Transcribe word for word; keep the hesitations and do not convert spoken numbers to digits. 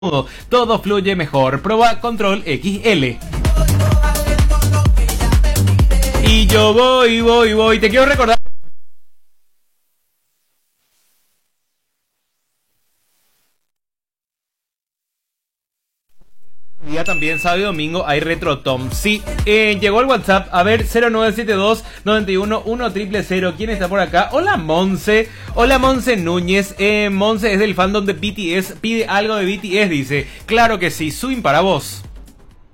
todo fluye mejor. Proba Control X L. Y yo voy, voy, voy. Te quiero recordar. Día también, sábado y domingo hay Retro Tom. Sí, eh, llegó el WhatsApp. A ver, cero nueve siete dos, nueve uno, uno cero cero cero. ¿Quién está por acá? Hola, Monse. Hola, Monse Núñez. Eh, Monse es del fandom de B T S. Pide algo de B T S, dice. Claro que sí, swing para vos.